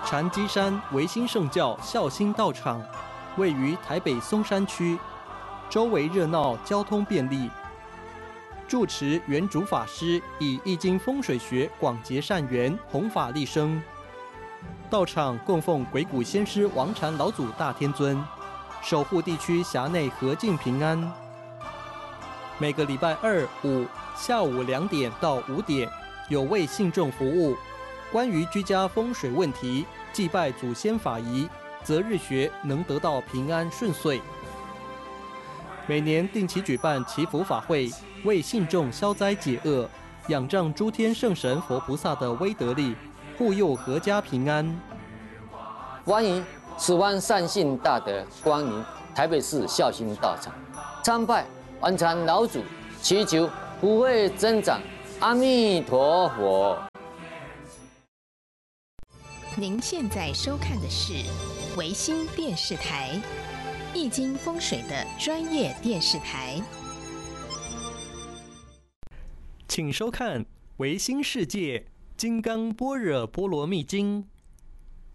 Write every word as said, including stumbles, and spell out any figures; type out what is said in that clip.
禅机山维新圣教孝心道场位于台北松山区，周围热闹，交通便利。住持原主法师以易经风水学广结善缘，弘法利生。道场供奉鬼谷先师王禅老祖大天尊，守护地区辖内和静平安。每个礼拜二、五下午两点到五点有为信众服务。关于居家风水问题、祭拜祖先法仪、择日学，能得到平安顺遂。每年定期举办祈福法会，为信众消灾解厄，仰仗诸天圣神佛菩萨的威德力，护佑阖家平安。 欢迎十万善信大德光临台北市孝心道场，参拜王禅老祖，祈求福慧增长。阿弥陀佛。 您现在收看的是维新电视台，易经风水的专业电视台。 请收看维新世界金刚般若波罗蜜经。